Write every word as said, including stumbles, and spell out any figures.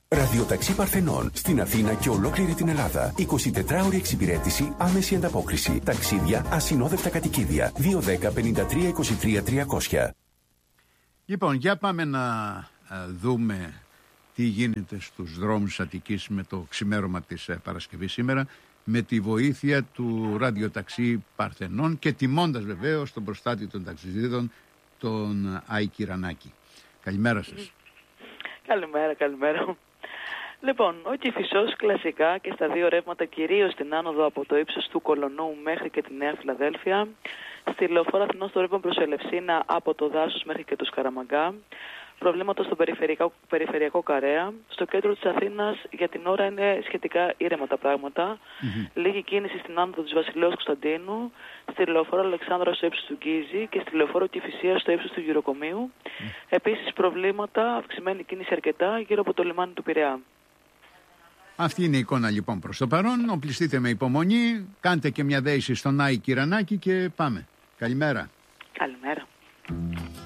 Ραδιοταξί Παρθενών στην Αθήνα και ολόκληρη την Ελλάδα. εικοσιτετράωρη εξυπηρέτηση, άμεση ανταπόκριση. Ταξίδια, ασυνόδευτα κατοικίδια. δύο δέκα πενήντα τρία είκοσι τρία τριακόσια. Λοιπόν, για πάμε να α, δούμε τι γίνεται στους δρόμους της Αττικής με το ξημέρωμα της ε, Παρασκευής σήμερα, με τη βοήθεια του ραδιοταξί Παρθενών και τιμώντας βεβαίως τον προστάτη των ταξιδίδων, τον Άι Κυρανάκη. Καλημέρα σας. Καλημέρα, καλημέρα. Λοιπόν, ο Κηφισός κλασικά και στα δύο ρεύματα, κυρίως στην άνοδο από το ύψος του Κολονού μέχρι και τη Νέα Φιλαδέλφια, στη λεωφόρο Αθηνών στο ρεύμα προς Ελευσίνα από το Δάσος μέχρι και το Σκαραμαγκά, προβλήματα στο περιφερειακό, περιφερειακό Καρέα. Στο κέντρο της Αθήνας για την ώρα είναι σχετικά ήρεμα τα πράγματα. Mm-hmm. Λίγη κίνηση στην άνοδο της Βασιλέως Κωνσταντίνου, στη λεωφόρο Αλεξάνδρα στο ύψος του Γκίζη και στη λεωφόρο Κηφισίας στο ύψος του Γυροκομείου. Mm. Επίσης προβλήματα, αυξημένη κίνηση αρκετά γύρω από το λιμάνι του Πειραιά. Αυτή είναι η εικόνα λοιπόν προς το παρόν. Οπλιστείτε με υπομονή, κάντε και μια δέηση στον Άι Κυρανάκη και πάμε. Καλημέρα. Καλημέρα.